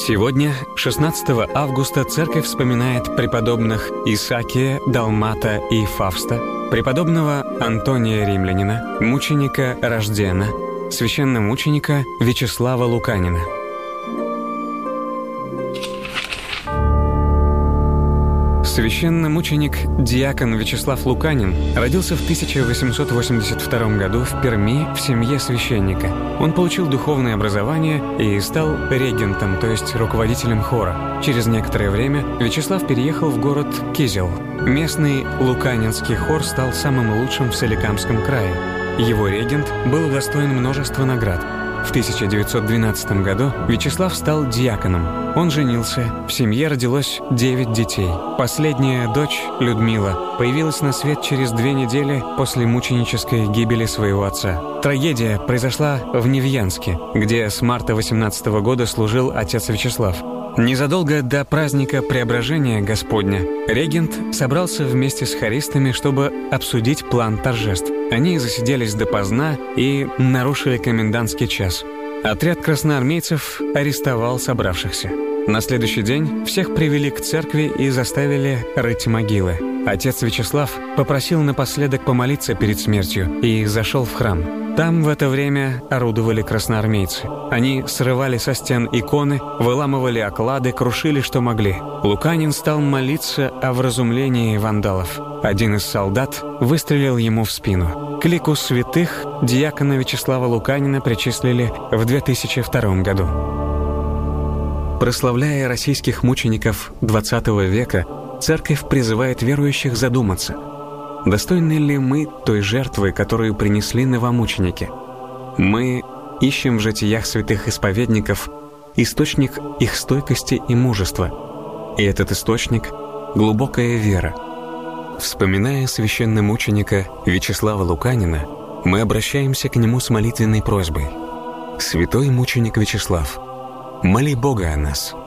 Сегодня, 16 августа, церковь вспоминает преподобных Исаакия, Далмата и Фавста, преподобного Антония Римлянина, мученика Рождена, священномученика Вячеслава Луканина. Священномученик диакон Вячеслав Луканин родился в 1882 году в Перми в семье священника. Он получил духовное образование и стал регентом, то есть руководителем хора. Через некоторое время Вячеслав переехал в город Кизел. Местный луканинский хор стал самым лучшим в Соликамском крае. Его регент был удостоен множества наград. В 1912 году Вячеслав стал диаконом. Он женился, в семье родилось 9 детей. Последняя дочь, Людмила, появилась на свет через 2 недели после мученической гибели своего отца. Трагедия произошла в Невьянске, где с марта 18 года служил отец Вячеслав. Незадолго до праздника Преображения Господня регент собрался вместе с хористами, чтобы обсудить план торжеств. Они засиделись допоздна и нарушили комендантский час. Отряд красноармейцев арестовал собравшихся. На следующий день всех привели к церкви и заставили рыть могилы. Отец Вячеслав попросил напоследок помолиться перед смертью и зашел в храм. Там в это время орудовали красноармейцы. Они срывали со стен иконы, выламывали оклады, крушили, что могли. Луканин стал молиться о вразумлении вандалов. Один из солдат выстрелил ему в спину. К лику святых диакона Вячеслава Луканина причислили в 2002 году. Прославляя российских мучеников XX века, церковь призывает верующих задуматься: достойны ли мы той жертвы, которую принесли новомученики? Мы ищем в житиях святых исповедников источник их стойкости и мужества. И этот источник — глубокая вера. Вспоминая священномученика Вячеслава Луканина, мы обращаемся к нему с молитвенной просьбой: «Святой мученик Вячеслав, моли Бога о нас».